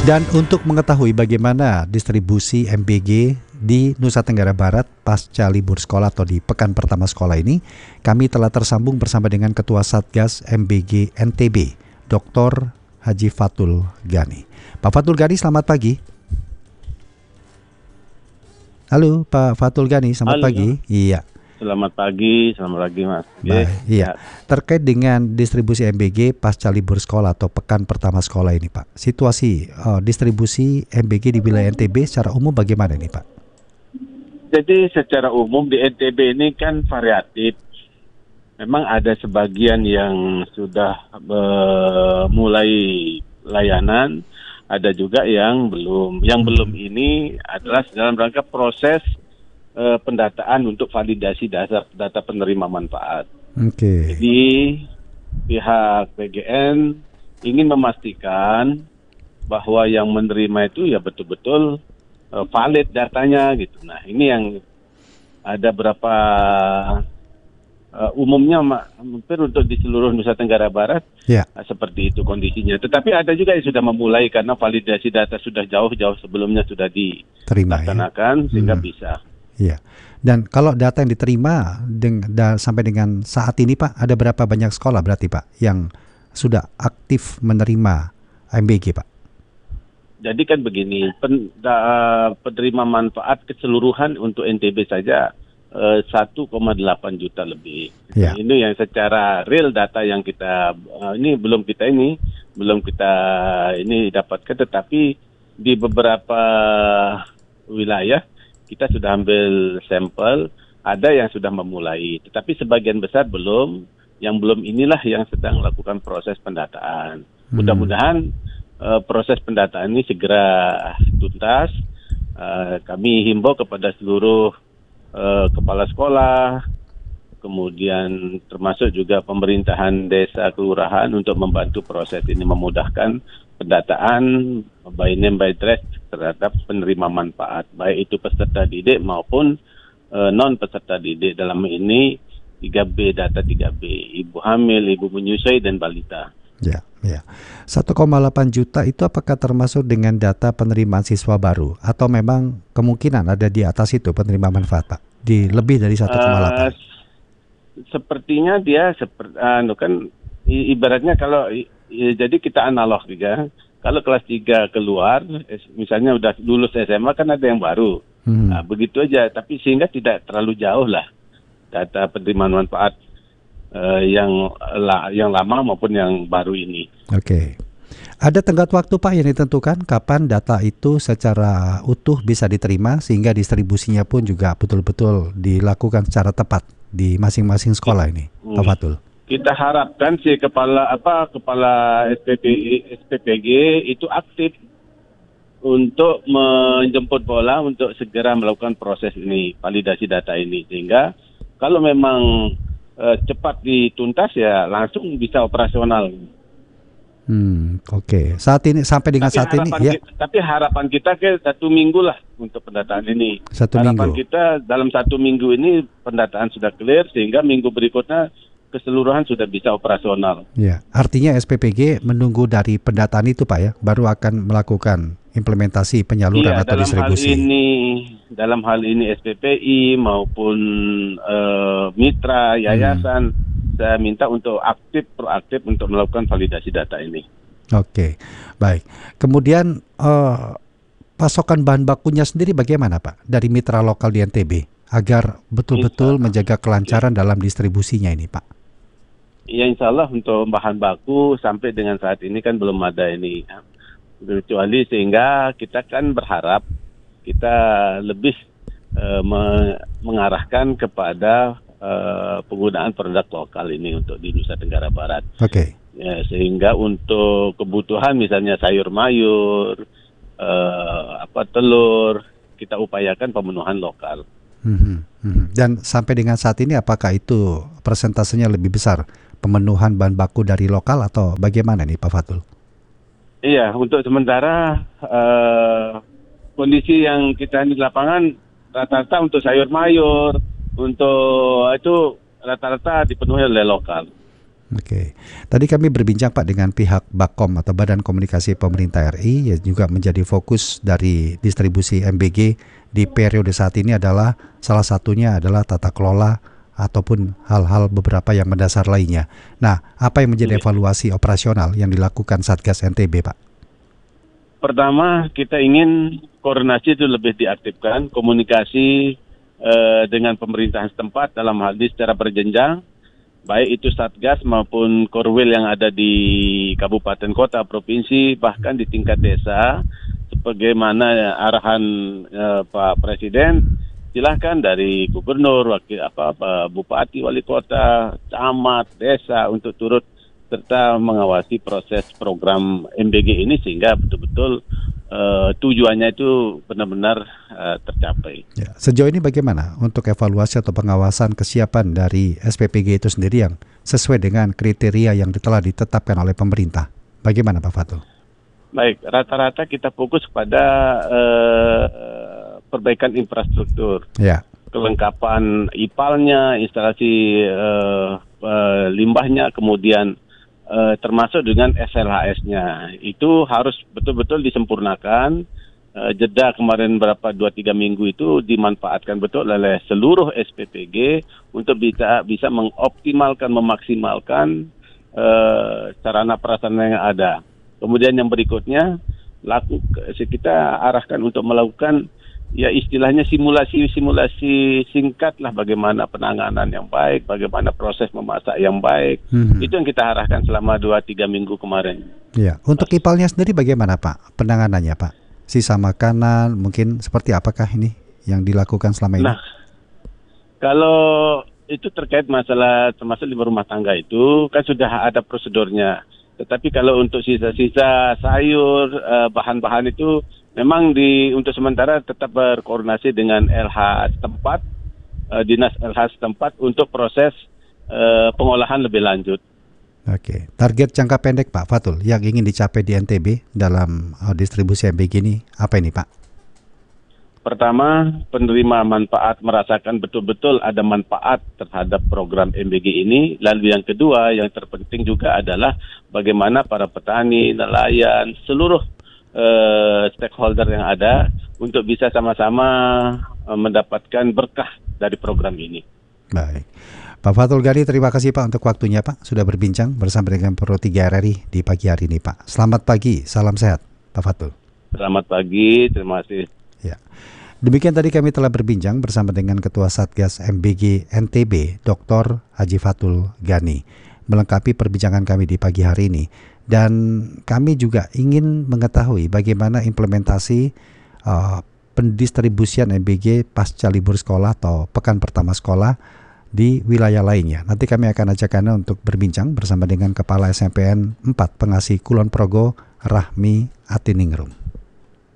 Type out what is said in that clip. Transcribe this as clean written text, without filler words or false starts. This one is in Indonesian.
Dan untuk mengetahui bagaimana distribusi MBG di Nusa Tenggara Barat pasca libur sekolah atau di pekan pertama sekolah ini, kami telah tersambung bersama dengan Ketua Satgas MBG NTB, Dr. Haji Fathul Ghani. Pak Fathul Ghani, selamat pagi. Halo Pak Fathul Ghani, selamat pagi. Iya. Selamat pagi Mas. Baik, iya. Terkait dengan distribusi MBG pasca libur sekolah atau pekan pertama sekolah ini Pak, situasi distribusi MBG di wilayah NTB secara umum bagaimana nih Pak? Jadi secara umum di NTB ini kan variatif. Memang ada sebagian yang sudah mulai layanan, ada juga yang belum. Yang belum ini adalah dalam rangka proses pendataan untuk validasi data penerima manfaat. Oke. Jadi pihak PGN ingin memastikan bahwa yang menerima itu ya betul-betul valid datanya gitu. Nah ini yang ada berapa umumnya hampir untuk di seluruh Nusa Tenggara Barat seperti itu kondisinya. Tetapi ada juga yang sudah memulai karena validasi data sudah jauh-jauh sebelumnya sudah dilaksanakan sehingga bisa. Iya. Dan kalau data yang diterima sampai dengan saat ini Pak, ada berapa banyak sekolah berarti Pak yang sudah aktif menerima MBG Pak? Jadi kan begini, penerima manfaat keseluruhan untuk NTB saja 1,8 juta lebih. Ya. Ini yang secara real data yang kita belum kita dapatkan, tetapi di beberapa wilayah kita sudah ambil sampel, ada yang sudah memulai, tetapi sebagian besar belum. Yang belum inilah yang sedang melakukan proses pendataan. Mudah-mudahan proses pendataan ini segera tuntas. Kami himbau kepada seluruh kepala sekolah, kemudian termasuk juga pemerintahan desa kelurahan untuk membantu proses ini, memudahkan pendataan by name by address terhadap penerima manfaat, baik itu peserta didik maupun non peserta didik. Dalam ini 3B, data 3B, ibu hamil, ibu menyusui, dan balita. Ya. 1,8 juta itu apakah termasuk dengan data penerimaan siswa baru atau memang kemungkinan ada di atas itu penerima manfaat Pak? Di lebih dari 1,8? Sepertinya dia kan ibaratnya kalau jadi kita analog juga. Kalau kelas 3 keluar, misalnya udah lulus SMA kan ada yang baru. Nah, begitu aja, tapi sehingga tidak terlalu jauh lah data penerimaan manfaat yang lama maupun yang baru ini. Oke. Ada tenggat waktu Pak yang ditentukan kapan data itu secara utuh bisa diterima sehingga distribusinya pun juga betul-betul dilakukan secara tepat di masing-masing sekolah ini, Pak Fathul? Kita harapkan si kepala SPPG itu aktif untuk menjemput bola untuk segera melakukan proses ini, validasi data ini, sehingga kalau memang cepat dituntas ya langsung bisa operasional. Oke. Saat ini sampai dengan saat ini ya. Tapi harapan kita ke 1 minggu lah untuk pendataan ini. Harapan kita dalam 1 minggu ini pendataan sudah clear sehingga minggu berikutnya keseluruhan sudah bisa operasional. Ya, artinya SPPG menunggu dari pendataan itu Pak ya, baru akan melakukan implementasi penyaluran atau distribusi. Dalam hal ini SPPI maupun mitra yayasan, saya minta untuk proaktif untuk melakukan validasi data ini. Oke, baik. Kemudian pasokan bahan bakunya sendiri bagaimana Pak dari mitra lokal di NTB agar betul-betul menjaga kelancaran dalam distribusinya ini Pak? Ya insya Allah untuk bahan baku sampai dengan saat ini kan belum ada ini, kecuali sehingga kita kan berharap kita lebih mengarahkan kepada penggunaan produk lokal ini untuk di Nusa Tenggara Barat. Oke. Ya, sehingga untuk kebutuhan misalnya sayur mayur, telur, kita upayakan pemenuhan lokal. Dan sampai dengan saat ini apakah itu persentasenya lebih besar pemenuhan bahan baku dari lokal atau bagaimana nih Pak Fathul? Iya, untuk sementara kondisi yang kita di lapangan rata-rata untuk sayur mayur, untuk itu rata-rata dipenuhi oleh lokal. Oke, tadi kami berbincang Pak dengan pihak Bakom atau Badan Komunikasi Pemerintah RI yang juga menjadi fokus dari distribusi MBG di periode saat ini adalah salah satunya adalah tata kelola ataupun hal-hal beberapa yang mendasar lainnya. Nah, apa yang menjadi evaluasi operasional yang dilakukan Satgas NTB Pak? Pertama, kita ingin koordinasi itu lebih diaktifkan, komunikasi dengan pemerintahan setempat dalam hal ini secara berjenjang, baik itu Satgas maupun Korwil yang ada di kabupaten, kota, provinsi, bahkan di tingkat desa, sebagaimana arahan Pak Presiden, silahkan dari gubernur, bupati, wali kota, camat, desa untuk turut serta mengawasi proses program MBG ini sehingga betul-betul tujuannya itu benar-benar tercapai. Ya, sejauh ini bagaimana untuk evaluasi atau pengawasan kesiapan dari SPPG itu sendiri yang sesuai dengan kriteria yang telah ditetapkan oleh pemerintah? Bagaimana Pak Fatul? Baik, rata-rata kita fokus pada perbaikan infrastruktur, kelengkapan IPAL-nya, instalasi limbahnya, kemudian termasuk dengan SLHS-nya. Itu harus betul-betul disempurnakan. Jeda kemarin 2-3 minggu itu dimanfaatkan betul oleh seluruh SPPG untuk bisa mengoptimalkan, memaksimalkan sarana prasarana yang ada. Kemudian yang berikutnya kita arahkan untuk melakukan ya istilahnya simulasi singkat lah, bagaimana penanganan yang baik, bagaimana proses memasak yang baik. Itu yang kita arahkan selama 2-3 minggu kemarin. Ya, untuk IPAL-nya sendiri bagaimana Pak penanganannya Pak? Sisa makanan mungkin seperti apakah ini yang dilakukan selama ini? Nah, kalau itu terkait masalah termasuk limbah rumah tangga itu kan sudah ada prosedurnya. Tetapi kalau untuk sisa-sisa sayur, bahan-bahan itu memang untuk sementara tetap berkoordinasi dengan LH setempat, dinas LH setempat untuk proses pengolahan lebih lanjut. Oke, target jangka pendek Pak Fatul yang ingin dicapai di NTB dalam distribusi MBG ini apa ini Pak? Pertama, penerima manfaat merasakan betul-betul ada manfaat terhadap program MBG ini. Lalu yang kedua, yang terpenting juga adalah bagaimana para petani, nelayan, seluruh stakeholder yang ada untuk bisa sama-sama mendapatkan berkah dari program ini. Baik. Pak Fatul Ghani, terima kasih Pak untuk waktunya Pak. Sudah berbincang bersama dengan Pro 3 RRI di pagi hari ini Pak. Selamat pagi, salam sehat Pak Fatul. Selamat pagi, terima kasih. Ya. Demikian tadi kami telah berbincang bersama dengan Ketua Satgas MBG NTB, Dr. Haji Fatul Ghani, melengkapi perbincangan kami di pagi hari ini. Dan kami juga ingin mengetahui bagaimana implementasi pendistribusian MBG pasca libur sekolah atau pekan pertama sekolah di wilayah lainnya. Nanti kami akan ajak Anda untuk berbincang bersama dengan Kepala SMPN 4 Pengasih Kulon Progo, Rahmi Atiningrum.